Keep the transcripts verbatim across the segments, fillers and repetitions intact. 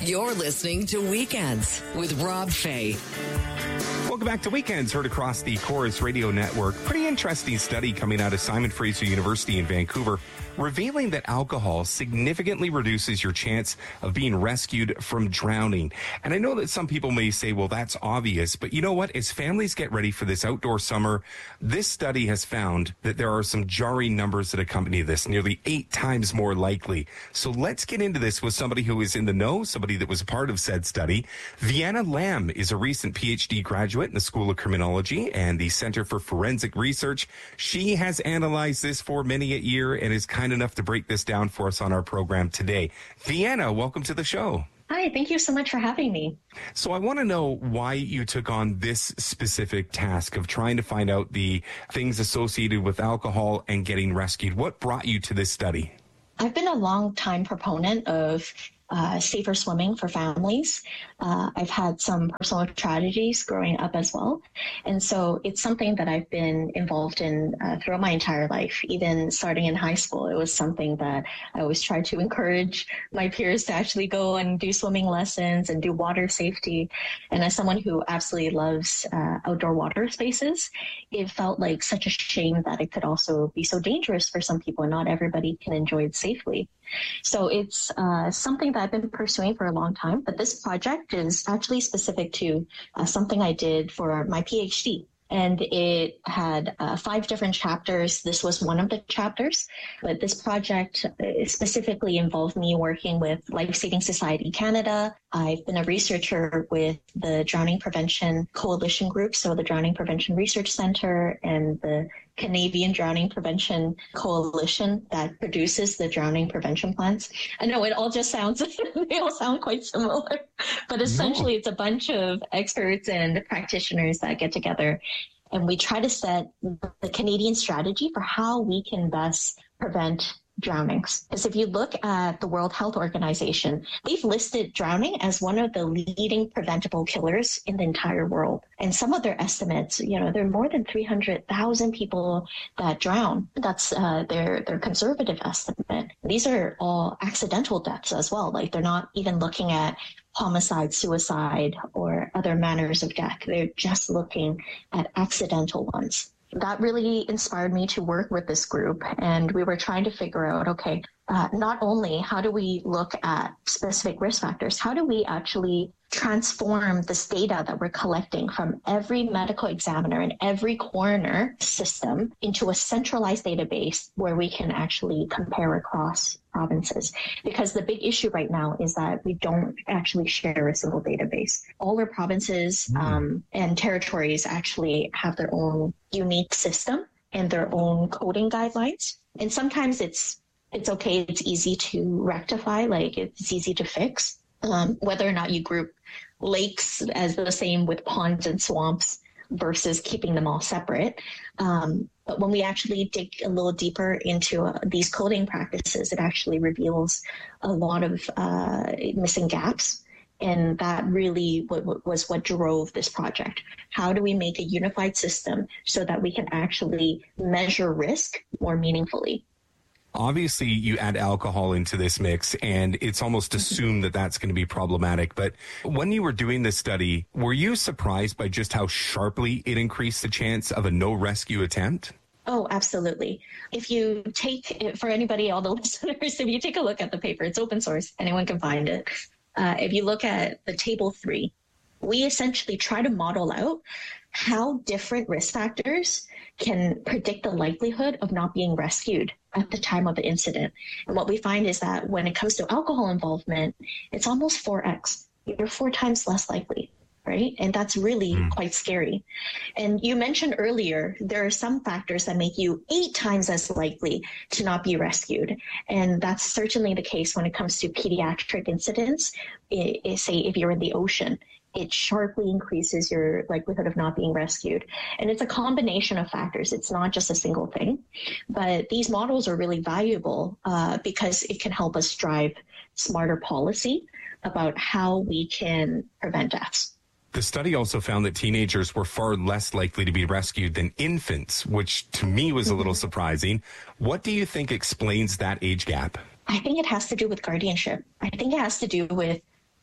You're listening to Weekends with Rob Fay. Welcome back to Weekends, heard across the Chorus Radio Network. Pretty interesting study coming out of Simon Fraser University in Vancouver, revealing that alcohol significantly reduces your chance of being rescued from drowning. And I know that some people may say, well, that's obvious, but you know what? As families get ready for this outdoor summer, this study has found that there are some jarring numbers that accompany this, nearly eight times more likely. So let's get into this with somebody who is in the know, somebody that was a part of said study. Vienna Lamb is a recent P H D graduate in the School of Criminology and the Center for Forensic Research. She has analyzed this for many a year and is kind enough to break this down for us on our program today. Vienna, welcome to the show. Hi, thank you so much for having me. So I want to know why you took on this specific task of trying to find out the things associated with alcohol and getting rescued. What brought you to this study? I've been a long time proponent of uh, safer swimming for families. Uh, I've had some personal tragedies growing up as well. And so it's something that I've been involved in uh, throughout my entire life. Even starting in high school, it was something that I always tried to encourage my peers to actually go and do swimming lessons and do water safety. And as someone who absolutely loves uh, outdoor water spaces, it felt like such a shame that it could also be so dangerous for some people and not everybody can enjoy it safely. So it's uh, something that I've been pursuing for a long time, but this project is actually specific to uh, something I did for my P H D. And it had uh, five different chapters. This was one of the chapters, but this project specifically involved me working with Life Saving Society Canada. I've been a researcher with the Drowning Prevention Coalition Group, so the Drowning Prevention Research Center and the Canadian Drowning Prevention Coalition that produces the drowning prevention plans. I know it all just sounds, they all sound quite similar, but essentially no. It's a bunch of experts and practitioners that get together and we try to set the Canadian strategy for how we can best prevent drownings. Because if you look at the World Health Organization, they've listed drowning as one of the leading preventable killers in the entire world. And some of their estimates, you know, there are more than three hundred thousand people that drown. That's uh, their, their conservative estimate. These are all accidental deaths as well. Like they're not even looking at homicide, suicide, or other manners of death. They're just looking at accidental ones. That really inspired me to work with this group. And we were trying to figure out, okay, uh, not only how do we look at specific risk factors, how do we actually transform this data that we're collecting from every medical examiner and every coroner system into a centralized database where we can actually compare across provinces. Because the big issue right now is that we don't actually share a single database. All our provinces mm. um, and territories actually have their own unique system and their own coding guidelines. And sometimes it's it's okay, it's easy to rectify, like it's easy to fix. Um, whether or not you group lakes as the same with ponds and swamps versus keeping them all separate. Um, but when we actually dig a little deeper into uh, these coding practices, it actually reveals a lot of uh, missing gaps. And that really w- w- was what drove this project. How do we make a unified system so that we can actually measure risk more meaningfully? Obviously, you add alcohol into this mix, and it's almost assumed that that's going to be problematic. But when you were doing this study, were you surprised by just how sharply it increased the chance of a no-rescue attempt? Oh, absolutely. If you take, for anybody, all the listeners, if you take a look at the paper, it's open source, anyone can find it. Uh, if you look at the table three, we essentially try to model out how different risk factors can predict the likelihood of not being rescued at the time of the incident. And what we find is that when it comes to alcohol involvement, it's almost four x. You're four times less likely, right? And that's really mm. quite scary. And you mentioned earlier, there are some factors that make you eight times as likely to not be rescued. And that's certainly the case when it comes to pediatric incidents. It, it, say if you're in the ocean, it sharply increases your likelihood of not being rescued. And it's a combination of factors. It's not just a single thing. But these models are really valuable uh, because it can help us drive smarter policy about how we can prevent deaths. The study also found that teenagers were far less likely to be rescued than infants, which to me was a little surprising. What do you think explains that age gap? I think it has to do with guardianship. I think it has to do with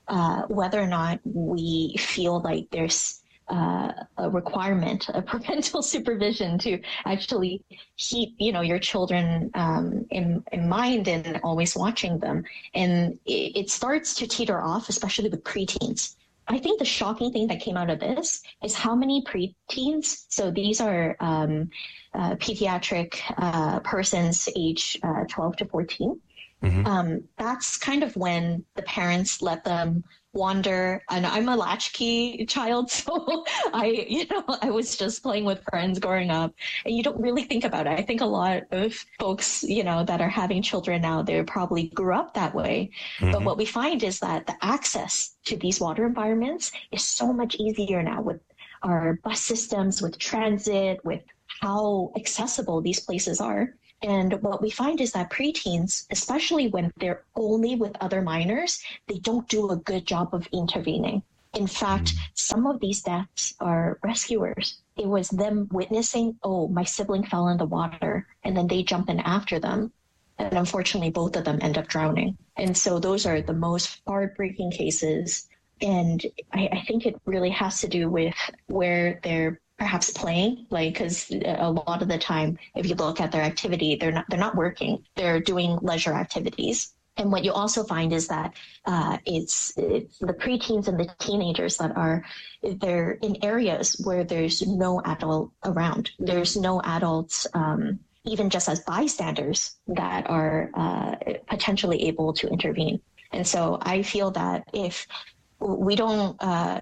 uh, whether or not we feel like there's uh, a requirement of parental supervision to actually keep, you know, your children um, in, in mind and always watching them. And it, it starts to teeter off, especially with preteens. I think the shocking thing that came out of this is how many preteens, so these are um, uh, pediatric uh, persons age uh, twelve to fourteen. Mm-hmm. Um, that's kind of when the parents let them wander. And I'm a latchkey child, so I, you know, I was just playing with friends growing up, and you don't really think about it. I think a lot of folks, you know, that are having children now, they probably grew up that way. Mm-hmm. But what we find is that the access to these water environments is so much easier now with our bus systems, with transit, with how accessible these places are. And what we find is that preteens, especially when they're only with other minors, they don't do a good job of intervening. In fact, mm. some of these deaths are rescuers. It was them witnessing, oh, my sibling fell in the water, and then they jump in after them. And unfortunately, both of them end up drowning. And so those are the most heartbreaking cases. And I, I think it really has to do with where they're perhaps playing, like, because a lot of the time, if you look at their activity, they're not they're not working. They're doing leisure activities. And what you also find is that uh, it's, it's the preteens and the teenagers that are, they're in areas where there's no adult around. There's no adults, um, even just as bystanders, that are uh, potentially able to intervene. And so I feel that if we don't, uh,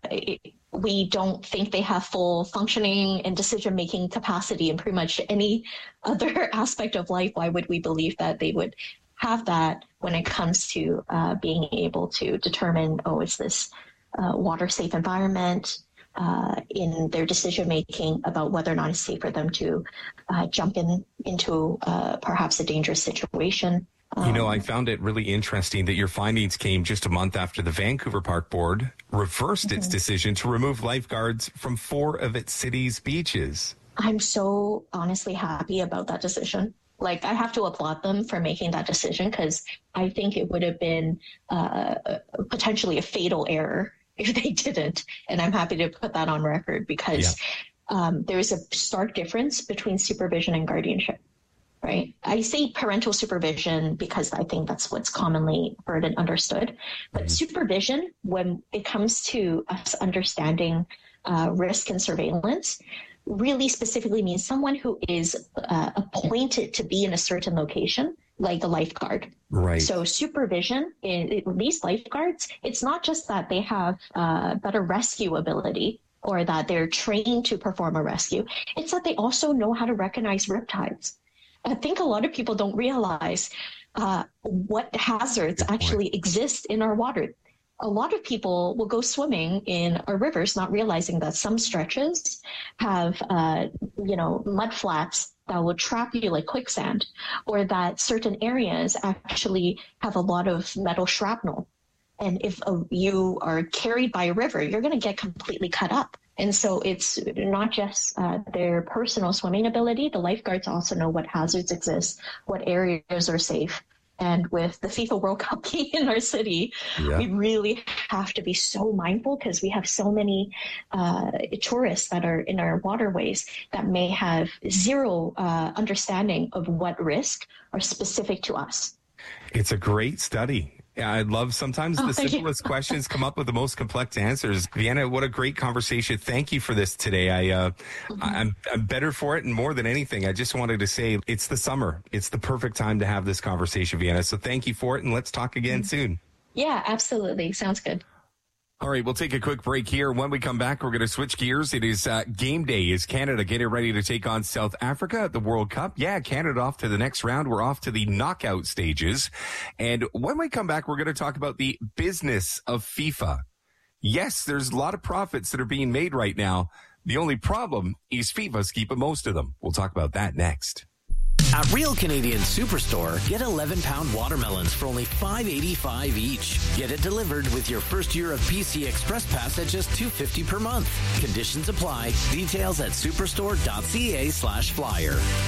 we don't think they have full functioning and decision-making capacity in pretty much any other aspect of life, why would we believe that they would have that when it comes to uh, being able to determine, oh, is this uh, water-safe environment, uh, in their decision-making about whether or not it's safe for them to uh, jump in into uh, perhaps a dangerous situation. You know, I found it really interesting that your findings came just a month after the Vancouver Park Board reversed mm-hmm. its decision to remove lifeguards from four of its city's beaches. I'm so honestly happy about that decision. Like, I have to applaud them for making that decision, because I think it would have been uh, potentially a fatal error if they didn't. And I'm happy to put that on record, because yeah. um, there's a stark difference between supervision and guardianship. Right. I say parental supervision because I think that's what's commonly heard and understood. But mm-hmm. supervision, when it comes to us understanding uh, risk and surveillance, really specifically means someone who is uh, appointed to be in a certain location, like a lifeguard. Right. So supervision, in, in these lifeguards, it's not just that they have uh, better rescue ability or that they're trained to perform a rescue. It's that they also know how to recognize riptides. I think a lot of people don't realize uh, what hazards actually exist in our water. A lot of people will go swimming in our rivers, not realizing that some stretches have, uh, you know, mud flats that will trap you like quicksand, or that certain areas actually have a lot of metal shrapnel. And if uh, you are carried by a river, you're going to get completely cut up. And so it's not just uh, their personal swimming ability. The lifeguards also know what hazards exist, what areas are safe. And with the FIFA World Cup being in our city, yeah. we really have to be so mindful, because we have so many uh, tourists that are in our waterways that may have zero uh, understanding of what risks are specific to us. It's a great study. Yeah, I love sometimes oh, the simplest questions come up with the most complex answers. Vienna, what a great conversation. Thank you for this today. I, uh, mm-hmm. I'm, I'm better for it. And more than anything, I just wanted to say it's the summer. It's the perfect time to have this conversation, Vienna. So thank you for it. And let's talk again mm-hmm. soon. Yeah, absolutely. Sounds good. All right, we'll take a quick break here. When we come back, we're going to switch gears. It is uh, game day. Is Canada getting ready to take on South Africa at the World Cup? Yeah, Canada off to the next round. We're off to the knockout stages. And when we come back, we're going to talk about the business of FIFA. Yes, there's a lot of profits that are being made right now. The only problem is FIFA's keeping most of them. We'll talk about that next. At Real Canadian Superstore, get eleven pound watermelons for only five eighty-five each. Get it delivered with your first year of P C Express Pass at just two fifty per month. Conditions apply. Details at superstore.ca slash flyer.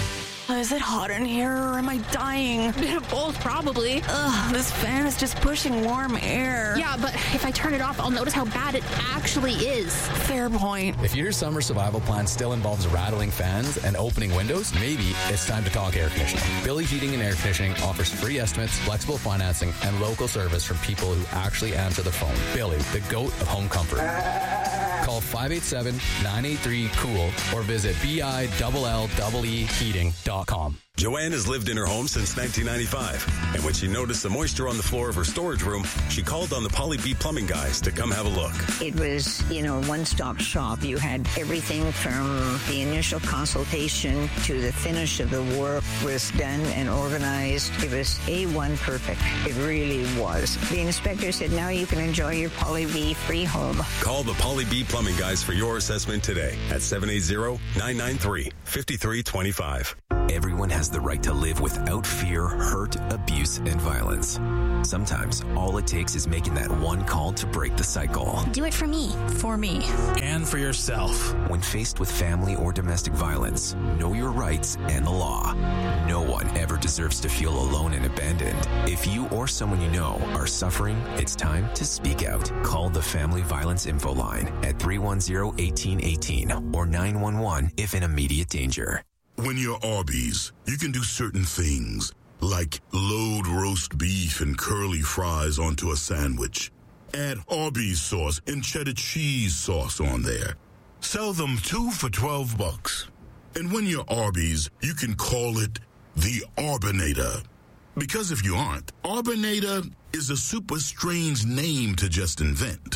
Is it hot in here or am I dying? A bit of both, probably. Ugh, this fan is just pushing warm air. Yeah, but if I turn it off, I'll notice how bad it actually is. Fair point. If your summer survival plan still involves rattling fans and opening windows, maybe it's time to talk air conditioning. Billy Heating and Air Conditioning offers free estimates, flexible financing, and local service from people who actually answer the phone. Billy, the GOAT of home comfort. Call five eight seven, nine eight three, COOL or visit B I L L E E heating dot com. Joanne has lived in her home since nineteen ninety-five, and when she noticed the moisture on the floor of her storage room, she called on the Polly B Plumbing guys to come have a look. It was, you know, a one-stop shop. You had everything from the initial consultation to the finish of the work was done and organized. It was A one perfect. It really was. The inspector said, now you can enjoy your Polly B free home. Call the Polly B Plumbing guys for your assessment today at seven eight zero, nine nine three, five three two five. Everyone has the right to live without fear, hurt, abuse, and violence. Sometimes all it takes is making that one call to break the cycle. Do it for me. For me. And for yourself. When faced with family or domestic violence, know your rights and the law. No one ever deserves to feel alone and abandoned. If you or someone you know are suffering, it's time to speak out. Call the Family Violence Info Line at three one zero, one eight one eight or nine one one if in immediate danger. When you're Arby's, you can do certain things, like load roast beef and curly fries onto a sandwich. Add Arby's sauce and cheddar cheese sauce on there. Sell them two for twelve bucks. And when you're Arby's, you can call it the Arbinator. Because if you aren't, Arbinator is a super strange name to just invent.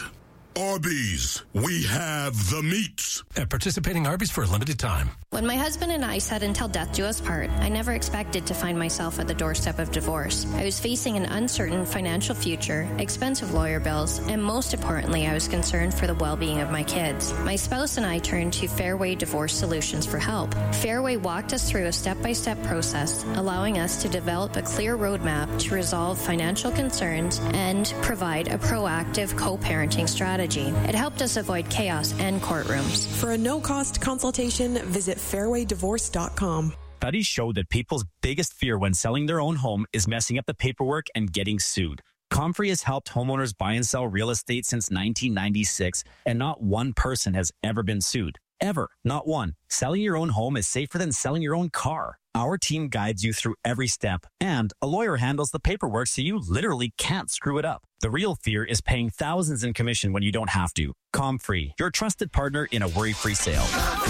Arby's, we have the meats. At participating Arby's for a limited time. When my husband and I said until death do us part, I never expected to find myself at the doorstep of divorce. I was facing an uncertain financial future, expensive lawyer bills, and most importantly, I was concerned for the well-being of my kids. My spouse and I turned to Fairway Divorce Solutions for help. Fairway walked us through a step-by-step process, allowing us to develop a clear roadmap to resolve financial concerns and provide a proactive co-parenting strategy. It helped us avoid chaos and courtrooms. For a no-cost consultation, visit fairway divorce dot com. Studies show that people's biggest fear when selling their own home is messing up the paperwork and getting sued. Comfrey has helped homeowners buy and sell real estate since nineteen ninety-six, and not one person has ever been sued. Ever. Not one. Selling your own home is safer than selling your own car. Our team guides you through every step, and a lawyer handles the paperwork so you literally can't screw it up. The real fear is paying thousands in commission when you don't have to. Comfrey, your trusted partner in a worry-free sale.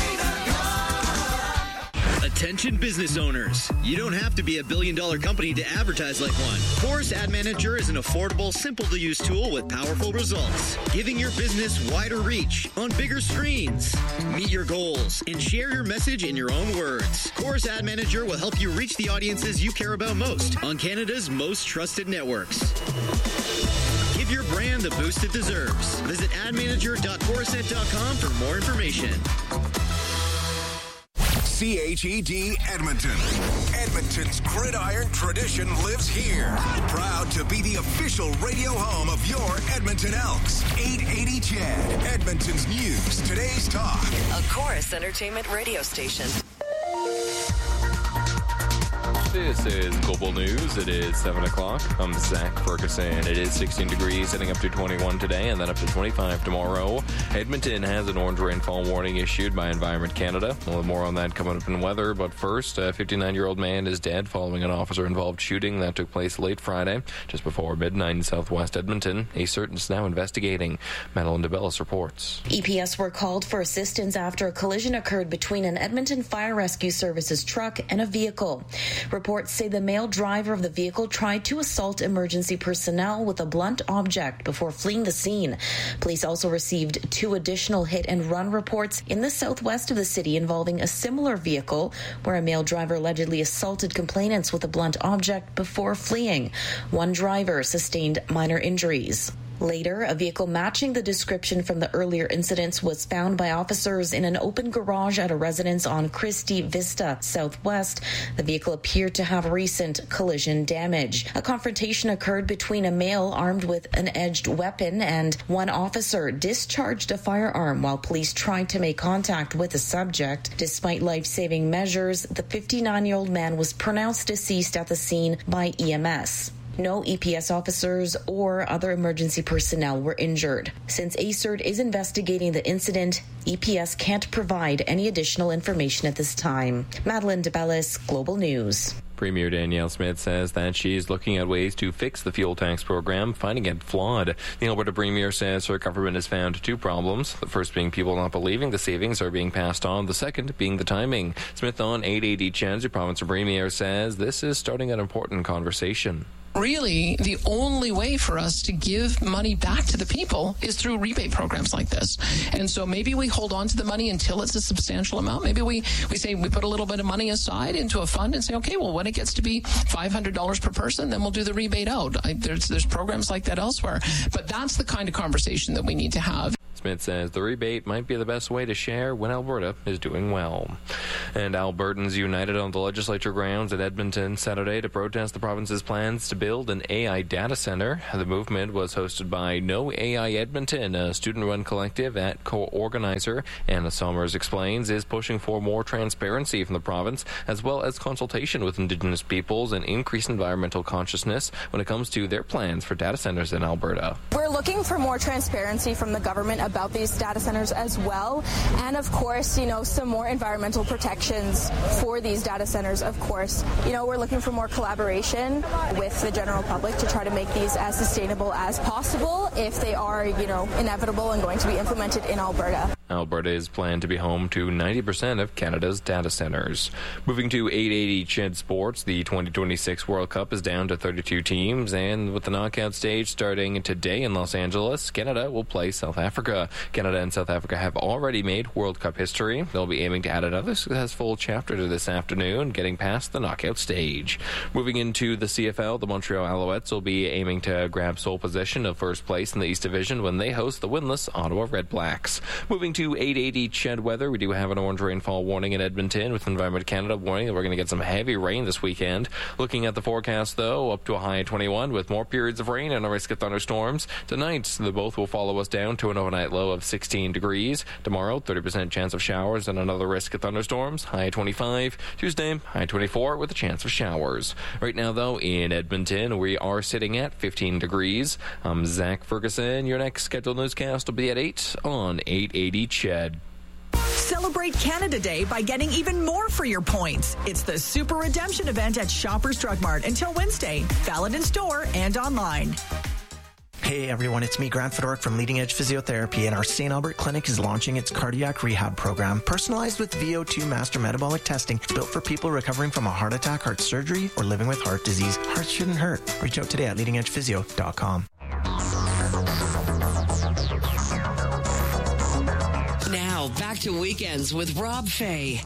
Attention business owners. You don't have to be a billion dollar company to advertise like one. Chorus Ad Manager is an affordable, simple to use tool with powerful results, giving your business wider reach on bigger screens. Meet your goals and share your message in your own words. Chorus Ad Manager will help you reach the audiences you care about most on Canada's most trusted networks. Give your brand the boost it deserves. Visit ad manager dot chorusnet dot com for more information. C H E D Edmonton. Edmonton's gridiron tradition lives here. Proud to be the official radio home of your Edmonton Elks. eight eighty C H E D, Edmonton's news, today's talk. A Chorus Entertainment radio station. This is Global News. It is seven o'clock. I'm Zach Ferguson. It is sixteen degrees, heading up to twenty-one today, and then up to twenty-five tomorrow. Edmonton has an orange rainfall warning issued by Environment Canada. We'll have more on that coming up in weather, but first, a fifty-nine-year-old man is dead following an officer-involved shooting that took place late Friday, just before midnight in southwest Edmonton. A certain is now investigating. Madeline DeBellis reports. E P S were called for assistance after a collision occurred between an Edmonton Fire Rescue Services truck and a vehicle. Reports say the male driver of the vehicle tried to assault emergency personnel with a blunt object before fleeing the scene. Police also received two additional hit-and-run reports in the southwest of the city involving a similar vehicle where a male driver allegedly assaulted complainants with a blunt object before fleeing. One driver sustained minor injuries. Later, a vehicle matching the description from the earlier incidents was found by officers in an open garage at a residence on Christie Vista Southwest. The vehicle appeared to have recent collision damage. A confrontation occurred between a male armed with an edged weapon and one officer discharged a firearm while police tried to make contact with the subject. Despite life-saving measures, the fifty-nine-year-old man was pronounced deceased at the scene by E M S. No E P S officers or other emergency personnel were injured. Since A C E R T is investigating the incident, E P S can't provide any additional information at this time. Madeline DeBellis, Global News. Premier Danielle Smith says that she's looking at ways to fix the fuel tax program, finding it flawed. The Alberta Premier says her government has found two problems. The first being people not believing the savings are being passed on. The second being the timing. Smith on eight eighty C H E D, Province Premier, says this is starting an important conversation. Really, the only way for us to give money back to the people is through rebate programs like this. And so maybe we hold on to the money until it's a substantial amount. Maybe we, we say we put a little bit of money aside into a fund and say, okay, well, when it gets to be five hundred dollars per person, then we'll do the rebate out. I, there's, there's programs like that elsewhere. But that's the kind of conversation that we need to have. Smith says the rebate might be the best way to share when Alberta is doing well. And Albertans united on the legislature grounds at Edmonton Saturday to protest the province's plans to build an A I data center. The movement was hosted by No A I Edmonton, a student-run collective at co-organizer. Anna Somers explains is pushing for more transparency from the province, as well as consultation with Indigenous peoples and increased environmental consciousness when it comes to their plans for data centers in Alberta. We're looking for more transparency from the government about these data centers as well, and of course, you know, some more environmental protections for these data centers. Of course, you know, we're looking for more collaboration with the general public to try to make these as sustainable as possible if they are, you know, inevitable and going to be implemented in Alberta. Alberta is planned to be home to ninety percent of Canada's data centers. Moving to eight eighty C H E D Sports, the twenty twenty-six World Cup is down to thirty-two teams, and with the knockout stage starting today in Los Angeles, Canada will play South Africa. Canada and South Africa have already made World Cup history. They'll be aiming to add another successful chapter to this afternoon, getting past the knockout stage. Moving into the C F L, the Montreal Alouettes will be aiming to grab sole possession of first place in the East Division when they host the winless Ottawa Red Blacks. Moving to eight eighty C H E D weather, we do have an orange rainfall warning in Edmonton, with Environment Canada warning that we're going to get some heavy rain this weekend. Looking at the forecast, though, up to a high of twenty-one with more periods of rain and a risk of thunderstorms. Tonight, the both will follow us down to an overnight low of sixteen degrees. Tomorrow, thirty percent chance of showers and another risk of thunderstorms. High twenty-five. Tuesday, high twenty-four with a chance of showers. Right now, though, in Edmonton, we are sitting at fifteen degrees. I'm Zach Ferguson. Your next scheduled newscast will be at eight on eight eighty C H E D. Celebrate Canada Day by getting even more for your points. It's the Super Redemption event at Shoppers Drug Mart until Wednesday. Valid in store and online. Hey everyone, it's me, Grant Fedoruk from Leading Edge Physiotherapy, and our Saint Albert Clinic is launching its cardiac rehab program, personalized with V O two master metabolic testing. It's built for people recovering from a heart attack, heart surgery, or living with heart disease. Hearts shouldn't hurt. Reach out today at leading edge physio dot com. Now, back to Weekends with Rob Fay.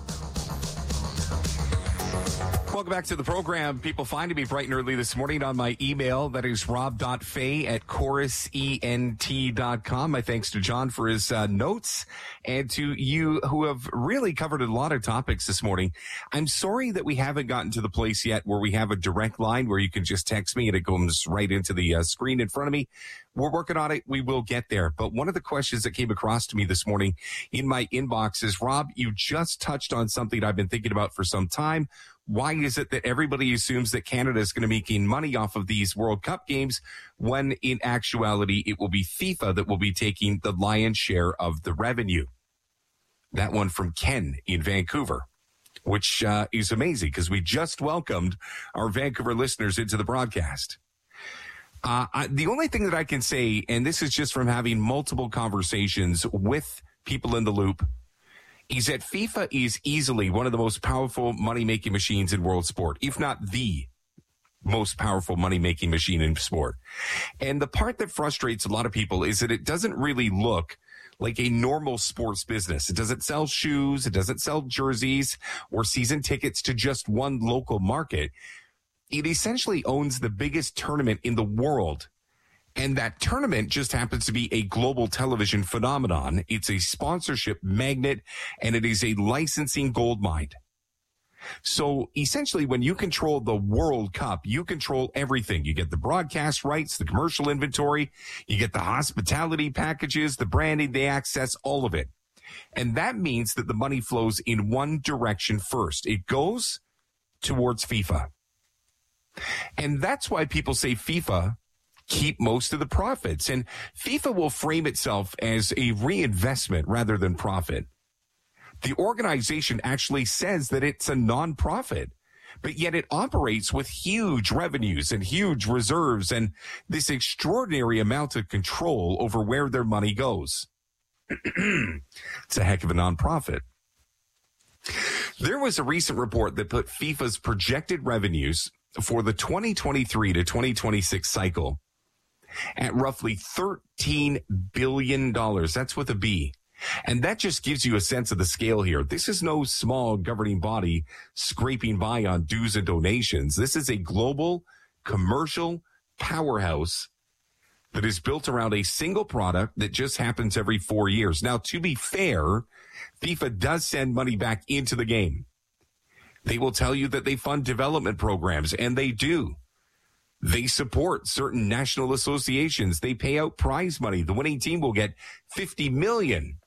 Welcome back to the program. People finding me bright and early this morning on my email. That is rob dot fay at chorus ent dot com. My thanks to John for his uh, notes, and to you who have really covered a lot of topics this morning. I'm sorry that we haven't gotten to the place yet where we have a direct line where you can just text me and it comes right into the uh, screen in front of me. We're working on it. We will get there. But one of the questions that came across to me this morning in my inbox is, Rob, you just touched on something I've been thinking about for some time. Why is it that everybody assumes that Canada is going to be making money off of these World Cup games when in actuality it will be FIFA that will be taking the lion's share of the revenue? That one from Ken in Vancouver, which uh, is amazing because we just welcomed our Vancouver listeners into the broadcast. Uh, I, the only thing that I can say, and this is just from having multiple conversations with people in the loop, is that FIFA is easily one of the most powerful money-making machines in world sport, if not the most powerful money-making machine in sport. And the part that frustrates a lot of people is that it doesn't really look like a normal sports business. It doesn't sell shoes, it doesn't sell jerseys or season tickets to just one local market. It essentially owns the biggest tournament in the world. And that tournament just happens to be a global television phenomenon. It's a sponsorship magnet, and it is a licensing goldmine. So essentially, when you control the World Cup, you control everything. You get the broadcast rights, the commercial inventory, you get the hospitality packages, the branding, the access, all of it. And that means that the money flows in one direction first. It goes towards FIFA. And that's why people say FIFA keep most of the profits. And FIFA will frame itself as a reinvestment rather than profit. The organization actually says that it's a nonprofit, but yet it operates with huge revenues and huge reserves and this extraordinary amount of control over where their money goes. It's a heck of a nonprofit. There was a recent report that put FIFA's projected revenues for the twenty twenty-three to twenty twenty-six cycle at roughly thirteen billion dollars. That's with a B. And that just gives you a sense of the scale here. This is no small governing body scraping by on dues and donations. This is a global commercial powerhouse that is built around a single product that just happens every four years. Now, to be fair, FIFA does send money back into the game. They will tell you that they fund development programs, and they do. They support certain national associations. They pay out prize money. The winning team will get fifty million dollars.